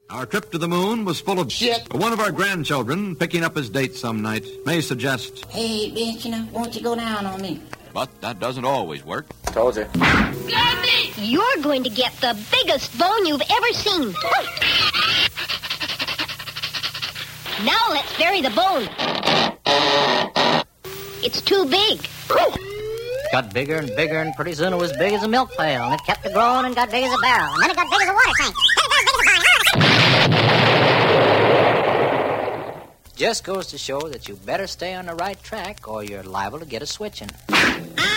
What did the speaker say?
Our trip to the moon was full of shit. One of our grandchildren, picking up his date some night, may suggest, "Hey, bitch, won't you go down on me?" But that doesn't always work. Told you. You're going to get the biggest bone you've ever seen. Now let's bury the bone. It's too big. Got bigger and bigger, and pretty soon it was big as a milk pail, and it kept growing and got big as a barrel, and then it got big as a water tank. Just goes to show that you better stay on the right track or you're liable to get a switching.